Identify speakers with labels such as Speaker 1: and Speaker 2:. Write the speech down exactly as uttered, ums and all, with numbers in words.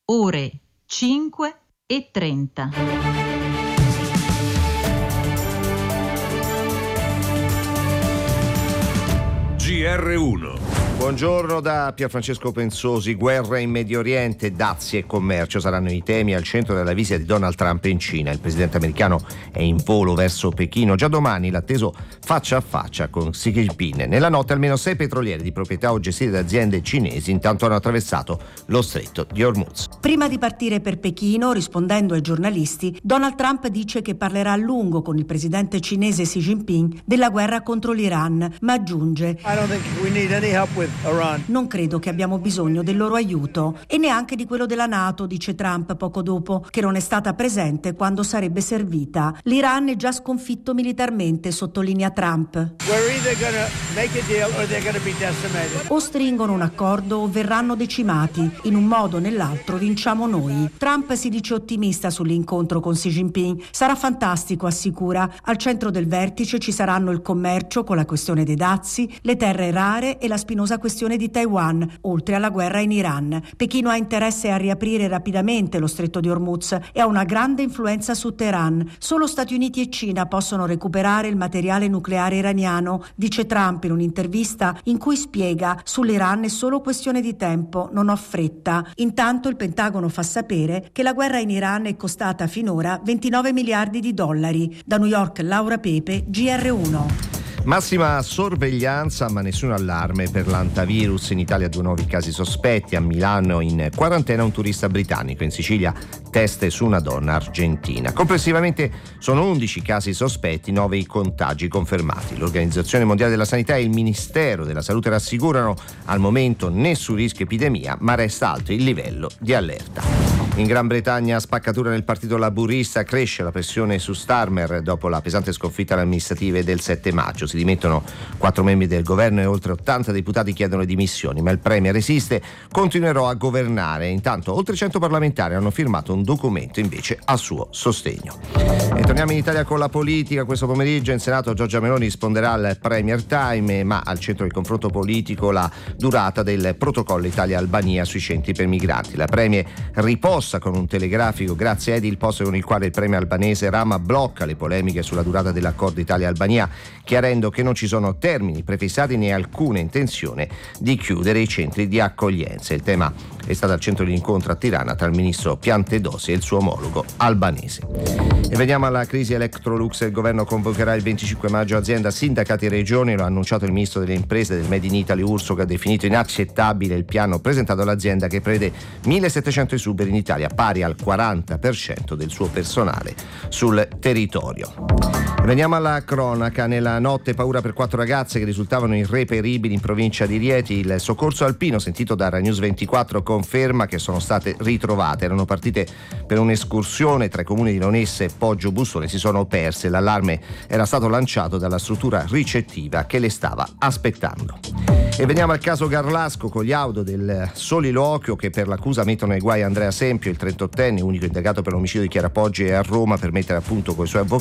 Speaker 1: ore cinque e trenta.
Speaker 2: G R uno.
Speaker 3: Buongiorno da Pierfrancesco Pensosi. Guerra in Medio Oriente, dazi e commercio saranno i temi al centro della visita di Donald Trump in Cina. Il presidente americano è in volo verso Pechino. Già domani l'atteso faccia a faccia con Xi Jinping. Nella notte almeno sei petrolieri di proprietà o gestite da aziende cinesi intanto hanno attraversato lo stretto di Hormuz.
Speaker 4: Prima di partire per Pechino, rispondendo ai giornalisti, Donald Trump dice che parlerà a lungo con il presidente cinese Xi Jinping della guerra contro l'Iran, ma aggiunge:
Speaker 5: I don't think we need any help with Iran.
Speaker 4: Non credo che abbiamo bisogno del loro aiuto e neanche di quello della NATO, dice Trump poco dopo, che non è stata presente quando sarebbe servita. L'Iran è già sconfitto militarmente, sottolinea Trump.
Speaker 5: We're either gonna make a deal or they're gonna be decimated.
Speaker 4: O stringono un accordo o verranno decimati. In un modo o nell'altro vinciamo noi. Trump si dice ottimista sull'incontro con Xi Jinping. Sarà fantastico, assicura. Al centro del vertice ci saranno il commercio con la questione dei dazi, le terre rare e la spinosa questione di Taiwan, oltre alla guerra in Iran. Pechino ha interesse a riaprire rapidamente lo stretto di Hormuz e ha una grande influenza su Teheran. Solo Stati Uniti e Cina possono recuperare il materiale nucleare iraniano, dice Trump in un'intervista in cui spiega: sull'Iran è solo questione di tempo, non ho fretta. Intanto il Pentagono fa sapere che la guerra in Iran è costata finora ventinove miliardi di dollari. Da New York, Laura Pepe, G R uno.
Speaker 3: Massima sorveglianza ma nessun allarme per l'antivirus. In Italia due nuovi casi sospetti, a Milano in quarantena un turista britannico, in Sicilia test su una donna argentina. Complessivamente sono undici casi sospetti, nove i contagi confermati. L'Organizzazione Mondiale della Sanità e il Ministero della Salute rassicurano: al momento nessun rischio epidemia, ma resta alto il livello di allerta. In Gran Bretagna spaccatura nel partito laburista, cresce la pressione su Starmer dopo la pesante sconfitta alle amministrative del sette maggio. Si dimettono quattro membri del governo e oltre ottanta deputati chiedono dimissioni, ma il premier resiste: continuerò a governare. Intanto oltre cento parlamentari hanno firmato un documento invece a suo sostegno. E torniamo in Italia con la politica. Questo pomeriggio in Senato Giorgia Meloni risponderà al Premier Time, ma al centro del confronto politico la durata del protocollo Italia-Albania sui centri per migranti. La premier riposta con un telegrafico grazie a Edi il posto con il quale il premier albanese Rama blocca le polemiche sulla durata dell'accordo Italia-Albania, chiarendo che non ci sono termini prefissati né alcuna intenzione di chiudere i centri di accoglienza. Il tema è stato al centro dell'incontro a Tirana tra il ministro Piantedosi e il suo omologo albanese. E veniamo alla crisi Electrolux. Il governo convocherà il venticinque maggio azienda, sindacati e regioni. Lo ha annunciato il ministro delle imprese del Made in Italy Urso, che ha definito inaccettabile il piano presentato all'azienda che prevede millesettecento esuberi in Italia, pari al quaranta per cento del suo personale sul territorio. Veniamo alla cronaca. Nella notte paura per quattro ragazze che risultavano irreperibili in provincia di Rieti. Il soccorso alpino, sentito da Rai News ventiquattro, conferma che sono state ritrovate. Erano partite per un'escursione tra i comuni di Lonesse e Poggio Bussone, si sono perse. L'allarme era stato lanciato dalla struttura ricettiva che le stava aspettando. E veniamo al caso Garlasco, con gli audio del soliloquio che per l'accusa mettono ai guai Andrea Sempio, il trentottenne, unico indagato per l'omicidio di Chiara Poggi, e a Roma per mettere a punto con i suoi avvocati